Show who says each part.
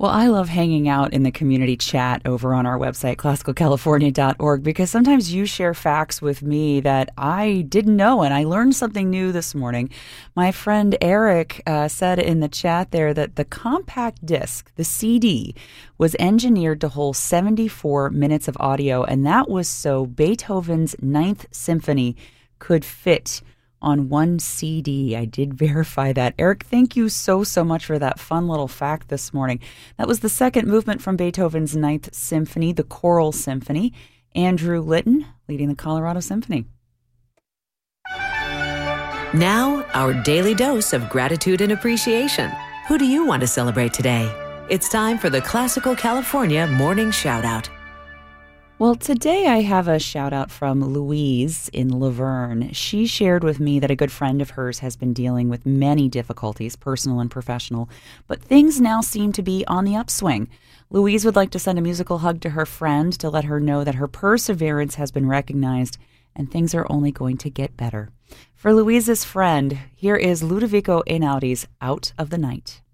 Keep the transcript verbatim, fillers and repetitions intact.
Speaker 1: Well, I love hanging out in the community chat over on our website, classical california dot org, because sometimes you share facts with me that I didn't know, and I learned something new this morning. My friend Eric uh, said in the chat there that the compact disc, the C D, was engineered to hold seventy-four minutes of audio, and that was so Beethoven's Ninth Symphony could fit on one C D. I did verify that. Eric, thank you so, so much for that fun little fact this morning. That was the second movement from Beethoven's Ninth Symphony, the Choral Symphony. Andrew Litton leading the Colorado Symphony.
Speaker 2: Now, our daily dose of gratitude and appreciation. Who do you want to celebrate today? It's time for the Classical California Morning Shoutout.
Speaker 1: Well, today I have a shout out from Louise in Laverne. She shared with me that a good friend of hers has been dealing with many difficulties, personal and professional, but things now seem to be on the upswing. Louise would like to send a musical hug to her friend to let her know that her perseverance has been recognized and things are only going to get better. For Louise's friend, here is Ludovico Einaudí's Out of the Night.